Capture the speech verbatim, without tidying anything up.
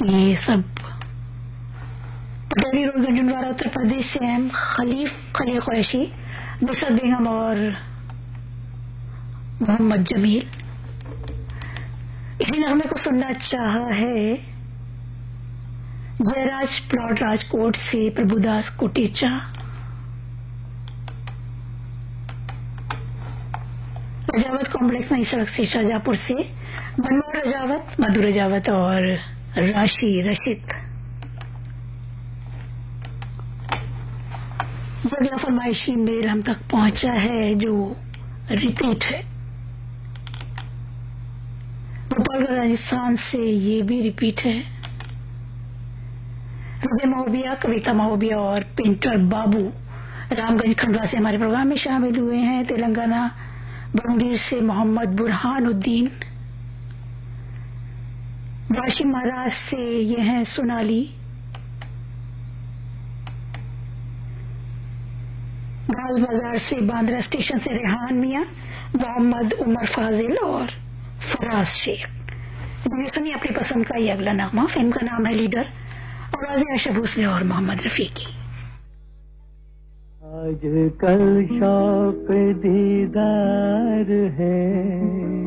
ये सब पटेली रोड गंजनवाड़ा उत्तर प्रदेश से हैं खलीफ खली कुरैशी, नुसरत बेगम और मोहम्मद जमील। इसी नगमे को सुनना चाहा है जयराज प्लॉट राजकोट से प्रभुदास कोटेचा। रजावत कॉम्प्लेक्स नई सड़क से शाहजहांपुर से मनोहर रजावत, मधु रजावत और राशि रशीद। अगला फरमाइशी मेल हम तक पहुंचा है जो रिपीट है, भोपालगढ़ राजस्थान से ये भी रिपीट है। विजय महोबिया, कविता महोबिया और पेंटर बाबू रामगंज खंडवा से हमारे प्रोग्राम में शामिल हुए हैं। तेलंगाना बंगीर से मोहम्मद बुरहानुद्दीन, वाशिम महाराष्ट्र से ये हैं सोनाली, बाल बाजार से बांद्रा स्टेशन से रेहान मियां, मोहम्मद उमर फाजिल और फराज शेख। ये सुनिए अपनी पसंद का ये अगला नामा। फिल्म का नाम है लीडर और आज़ आशा भोसले और मोहम्मद रफी की। आज कल शौक दीदार है,